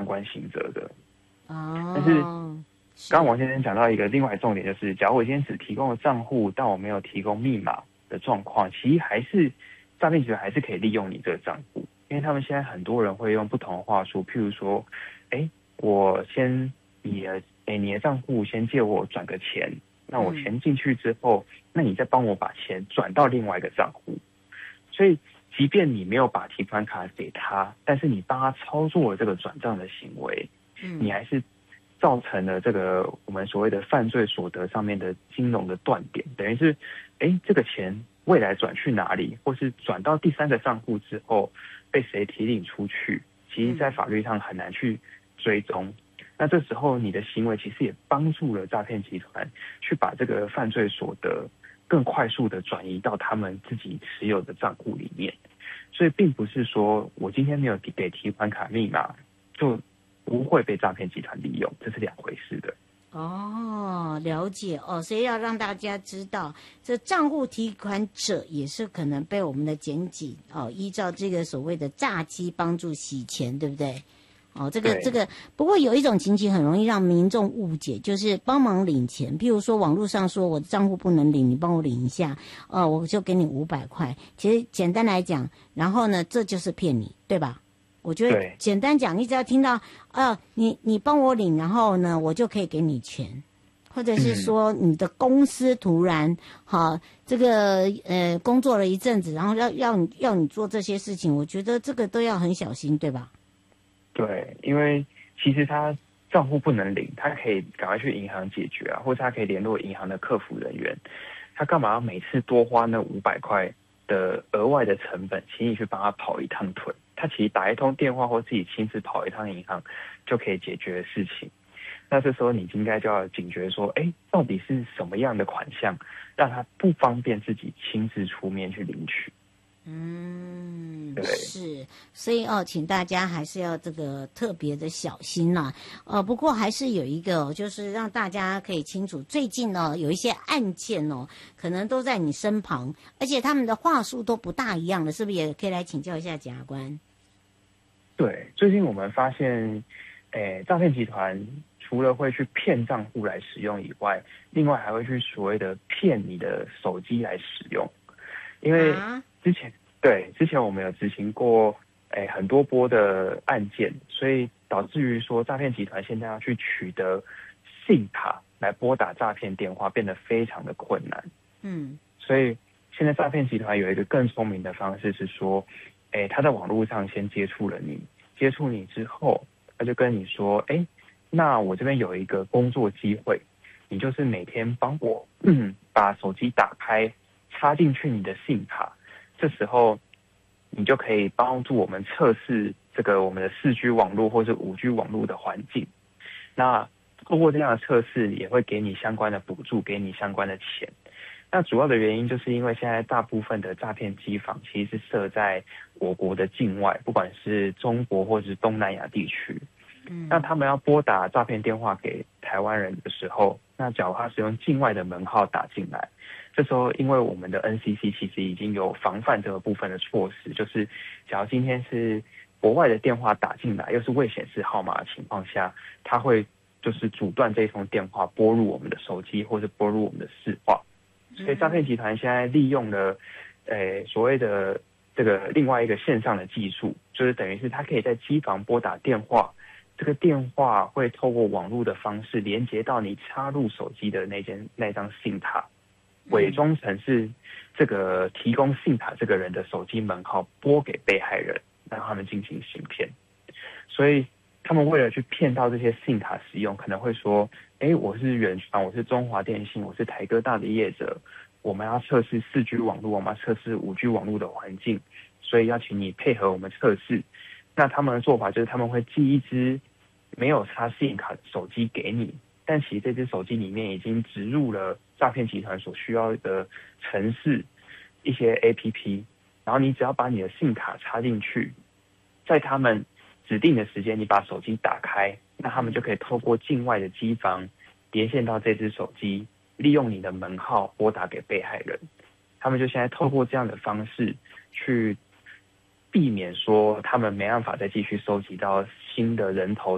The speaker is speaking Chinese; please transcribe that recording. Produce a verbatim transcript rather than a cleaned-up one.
关刑责的。 哦， 但是刚刚王先生讲到一个另外重点，就是假如我今天只提供了账户，但我没有提供密码的状况，其实还是诈骗集团还是可以利用你这个账户，因为他们现在很多人会用不同的话术，譬如说，哎，我先你的哎你的账户先借我转个钱，那我钱进去之后，嗯、那你再帮我把钱转到另外一个账户，所以即便你没有把提款卡给他，但是你帮他操作了这个转账的行为，嗯、你还是造成了这个我们所谓的犯罪所得上面的金融的断点，等于是，哎，这个钱未来转去哪里，或是转到第三个账户之后被谁提领出去，其实在法律上很难去追踪。嗯、那这时候你的行为其实也帮助了诈骗集团去把这个犯罪所得更快速的转移到他们自己持有的账户里面。所以并不是说我今天没有给提款卡密码就不会被诈骗集团利用，这是两回事的。 哦，了解哦，所以要让大家知道，这账户提款者也是可能被我们的检警哦，依照这个所谓的诈欺帮助洗钱，对不对？哦，这个这个，不过有一种情形很容易让民众误解，就是帮忙领钱，譬如说网络上说我的账户不能领，你帮我领一下，呃，我就给你五百块。其实简单来讲，然后呢，这就是骗你，对吧？我觉得简单讲，你只要听到啊，你你帮我领，然后呢，我就可以给你钱，或者是说你的公司突然好、嗯、这个呃工作了一阵子，然后要要你要你做这些事情，我觉得这个都要很小心，对吧？ 对，因为其实他账户不能领，他可以赶快去银行解决啊，或者他可以联络银行的客服人员，他干嘛要每次多花那五百块的额外的成本，请你去帮他跑一趟腿？他其实打一通电话或自己亲自跑一趟银行就可以解决的事情。那这时候你应该就要警觉说，哎，到底是什么样的款项让他不方便自己亲自出面去领取？ 嗯，是，所以哦，请大家还是要这个特别的小心啦、啊。呃，不过还是有一个、哦，就是让大家可以清楚，最近呢有一些案件哦，可能都在你身旁，而且他们的话术都不大一样的，是不是也可以来请教一下检察官？ 对，最近我们发现，诶，诈骗集团除了会去骗账户来使用以外，另外还会去所谓的骗你的手机来使用，因为之前、啊、对之前我们有执行过诶很多波的案件，所以导致于说诈骗集团现在要去取得信卡来拨打诈骗电话变得非常的困难。嗯，所以现在诈骗集团有一个更聪明的方式是说，哎，他在网络上先接触了你，接触你之后，他就跟你说，哎，那我这边有一个工作机会，你就是每天帮我嗯把手机打开，插进去你的信卡，这时候你就可以帮助我们测试这个我们的四 G 网络或是五 G 网络的环境。那透过这样的测试，也会给你相关的补助，给你相关的钱。那主要的原因就是因为现在大部分的诈骗机房其实是设在我国的境外，不管是中国或是东南亚地区。嗯，那他们要拨打诈骗电话给台湾人的时候，那假如他是用境外的门号打进来，这时候因为我们的 N C C 其实已经有防范这个部分的措施，就是假如今天是国外的电话打进来，又是未显示号码的情况下，他会就是阻断这一通电话拨入我们的手机或是拨入我们的市话。所以诈骗集团现在利用了，呃，所谓的这个另外一个线上的技术，就是等于是它可以在机房拨打电话，这个电话会透过网络的方式连接到你插入手机的那间那张信卡，伪装成是这个提供信卡这个人的手机门号拨给被害人，让他们进行行骗。所以他们为了去骗到这些信卡使用，可能会说，哎，我是远传，我是中华电信，我是台哥大的业者，我们要测试四 G 网络，我们要测试五 G 网络的环境，所以要请你配合我们测试。那他们的做法就是他们会寄一支没有插信卡的手机给你，但其实这支手机里面已经植入了诈骗集团所需要的程式，一些 A P P， 然后你只要把你的信卡插进去，在他们指定的时间你把手机打开，那他们就可以透过境外的机房连线到这只手机，利用你的门号拨打给被害人。他们就现在透过这样的方式去避免说他们没办法再继续收集到新的人头